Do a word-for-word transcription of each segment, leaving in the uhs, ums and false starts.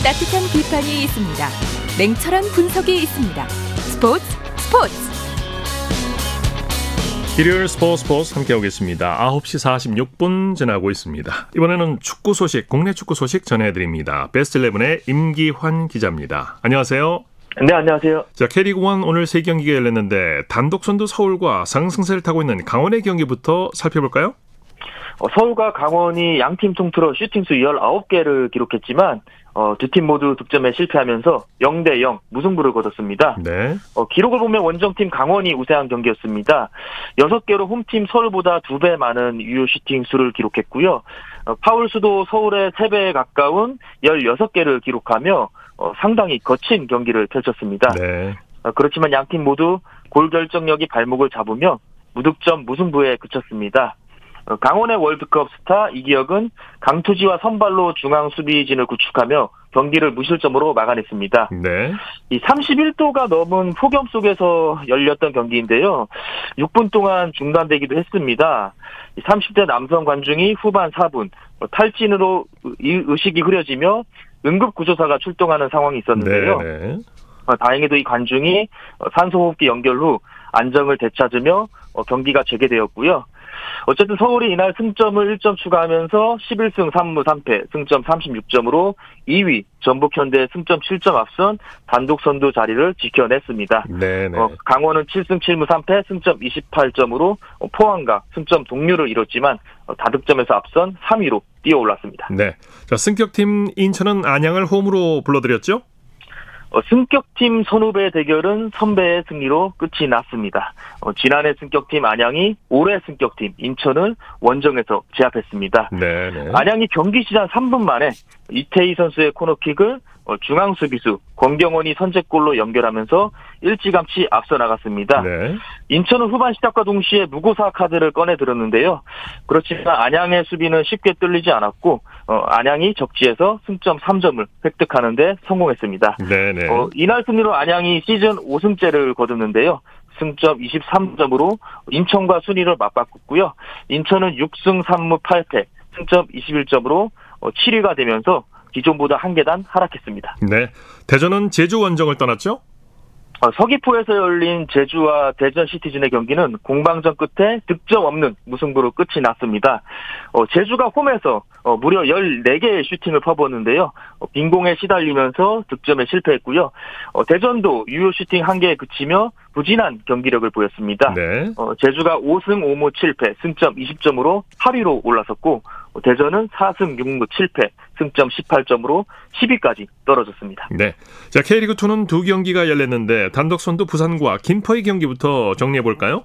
따뜻한 비판이 있습니다. 냉철한 분석이 있습니다. 스포츠 스포츠 일요일 스포츠 스포츠 함께하고 계십니다. 아홉 시 사십육 분 지나고 있습니다. 이번에는 축구 소식, 국내 축구 소식 전해드립니다. 베스트 십일의 임기환 기자입니다. 안녕하세요. 네, 안녕하세요. 자, K리그 일 오늘 세 경기가 열렸는데 단독 선두 서울과 상승세를 타고 있는 강원의 경기부터 살펴볼까요? 어, 서울과 강원이 양팀 통틀어 슈팅수 열아홉 개를 기록했지만 어, 두 팀 모두 득점에 실패하면서 영 대 영 무승부를 거뒀습니다. 네. 어, 기록을 보면 원정팀 강원이 우세한 경기였습니다. 여섯 개로 홈팀 서울보다 두 배 많은 유효 슈팅 수를 기록했고요. 어, 파울 수도 서울의 세 배에 가까운 열여섯 개를 기록하며 어, 상당히 거친 경기를 펼쳤습니다. 네. 어, 그렇지만 양팀 모두 골 결정력이 발목을 잡으며 무득점 무승부에 그쳤습니다. 강원의 월드컵 스타 이기혁은 강투지와 선발로 중앙 수비진을 구축하며 경기를 무실점으로 막아냈습니다. 네. 이 삼십일 도가 넘은 폭염 속에서 열렸던 경기인데요. 육 분 동안 중단되기도 했습니다. 삼십 대 남성 관중이 후반 사 분 탈진으로 의식이 흐려지며 응급구조사가 출동하는 상황이 있었는데요. 네, 네. 다행히도 이 관중이 산소호흡기 연결 후 안정을 되찾으며 경기가 재개되었고요. 어쨌든 서울이 이날 승점을 일 점 추가하면서 십일 승 삼 무 삼 패, 승점 삼십육 점으로 이 위, 전북현대 승점 칠 점 앞선 단독 선두 자리를 지켜냈습니다. 네네. 어, 강원은 칠 승 칠 무 삼 패, 승점 이십팔 점으로 포항과 승점 동률을 이뤘지만 어, 다득점에서 앞선 삼 위로 뛰어올랐습니다. 네. 자, 승격팀 인천은 안양을 홈으로 불러들였죠? 어, 승격팀 선후배 대결은 선배의 승리로 끝이 났습니다. 어, 지난해 승격팀 안양이 올해 승격팀 인천을 원정에서 제압했습니다. 네네. 안양이 경기 시작 삼 분 만에 이태희 선수의 코너킥을 어, 중앙 수비수 권경원이 선제골로 연결하면서 일찌감치 앞서 나갔습니다. 네. 인천은 후반 시작과 동시에 무고사 카드를 꺼내들었는데요. 그렇지만 안양의 수비는 쉽게 뚫리지 않았고 어, 안양이 적지에서 승점 삼 점을 획득하는 데 성공했습니다. 네네. 어, 이날 승리로 안양이 시즌 오 승째를 거뒀는데요. 승점 이십삼 점으로 인천과 순위를 맞바꿨고요. 인천은 육 승 삼 무 팔 패, 승점 이십일 점으로 어, 칠 위가 되면서 기존보다 한 계단 하락했습니다. 네. 대전은 제주 원정을 떠났죠? 어, 서귀포에서 열린 제주와 대전 시티즌의 경기는 공방전 끝에 득점 없는 무승부로 끝이 났습니다. 어, 제주가 홈에서 어, 무려 열네 개의 슈팅을 퍼부었는데요. 어, 빈공에 시달리면서 득점에 실패했고요. 어, 대전도 유효 슈팅 한 개에 그치며 부진한 경기력을 보였습니다. 네. 어, 제주가 오 승 오 무 칠 패, 승점 이십 점으로 팔 위로 올라섰고 어, 대전은 사 승 육 무 칠 패, 승점 십팔 점으로 십 위까지 떨어졌습니다. 네. 자, K리그이는 두 경기가 열렸는데 단독 선두 부산과 김포의 경기부터 정리해 볼까요?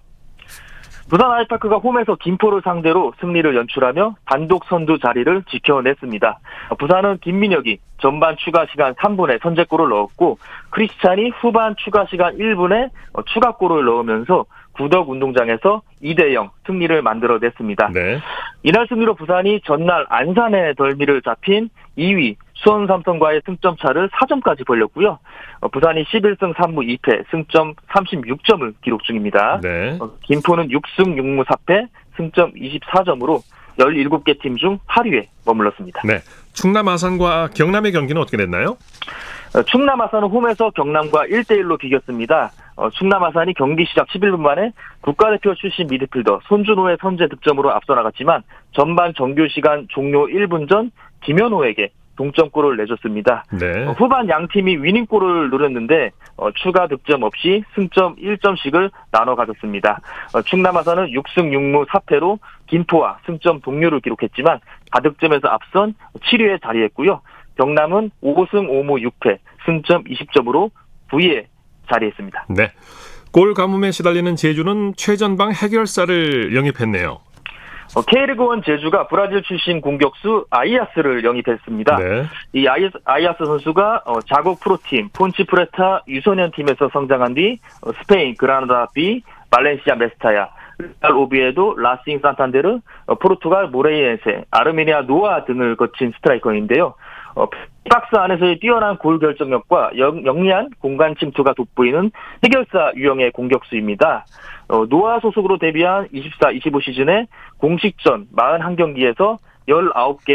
부산 아이파크가 홈에서 김포를 상대로 승리를 연출하며 단독 선두 자리를 지켜냈습니다. 부산은 김민혁이 전반 추가 시간 삼 분에 선제골을 넣었고 크리스찬이 후반 추가 시간 일 분에 추가골을 넣으면서 구덕 운동장에서 이 대 영 승리를 만들어냈습니다. 네. 이날 승리로 부산이 전날 안산의 덜미를 잡힌 이 위 수원 삼성과의 승점 차를 사 점까지 벌렸고요. 어, 부산이 십일 승 삼 무 이 패, 승점 삼십육 점을 기록 중입니다. 네. 어, 김포는 육 승 육 무 사 패, 승점 이십사 점으로 열일곱 개 팀 중 팔 위에 머물렀습니다. 네. 충남 아산과 경남의 경기는 어떻게 됐나요? 어, 충남 아산은 홈에서 경남과 일 대 일로 비겼습니다. 어, 충남 아산이 경기 시작 십일 분 만에 국가대표 출신 미드필더 손준호의 선제 득점으로 앞서 나갔지만 전반 정규 시간 종료 일 분 전 김현호에게 동점골을 내줬습니다. 네. 어, 후반 양팀이 위닝골을 노렸는데 어, 추가 득점 없이 승점 일 점씩을 나눠 가졌습니다. 어, 충남 아산은 육 승 육 무 사 패로 김포와 승점 동률을 기록했지만 다득점에서 앞선 칠 위에 자리했고요. 경남은 오 승 오 무 육 패, 승점 이십 점으로 구 위에 자리했습니다. 네. 골 가뭄에 시달리는 제주는 최전방 해결사를 영입했네요. 어, K리그 일 제주가 브라질 출신 공격수 아이아스를 영입했습니다. 네. 이 아이아스, 아이아스 선수가 어, 자국 프로팀 폰치프레타 유소년 팀에서 성장한 뒤 어, 스페인 그라나다 B, 발렌시아 메스타야, 레알 오비에도, 라싱 산탄데르, 어, 포르투갈 모레이엔세, 아르메니아 노아 등을 거친 스트라이커인데요. 어, 박스 안에서의 뛰어난 골 결정력과 영, 영리한 공간 침투가 돋보이는 해결사 유형의 공격수입니다. 어, 노아 소속으로 데뷔한 이십사 이십오 시즌에 공식전 사십일 경기에서 열아홉 개의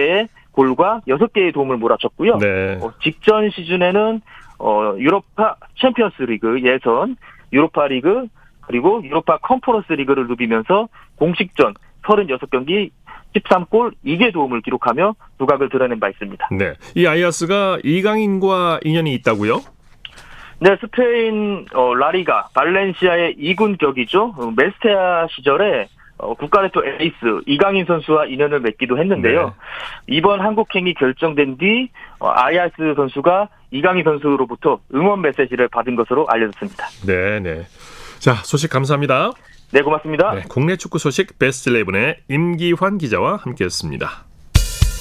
골과 여섯 개의 도움을 몰아쳤고요. 네. 어, 직전 시즌에는 어, 유로파 챔피언스 리그 예선, 유로파 리그, 그리고 유로파 컨퍼런스 리그를 누비면서 공식전 서른여섯 경기 십삼 골 두 개 도움을 기록하며 두각을 드러낸 바 있습니다. 네. 이 아이아스가 이강인과 인연이 있다고요? 네, 스페인 어, 라리가 발렌시아의 이 군 격이죠. 어, 메스테아 시절에 어, 국가대표 에이스 이강인 선수와 인연을 맺기도 했는데요. 네. 이번 한국행이 결정된 뒤 어, 아이아스 선수가 이강인 선수로부터 응원 메시지를 받은 것으로 알려졌습니다. 네, 네. 자, 소식 감사합니다. 네, 고맙습니다. 네, 국내 축구 소식 베스트 십일의 임기환 기자와 함께했습니다.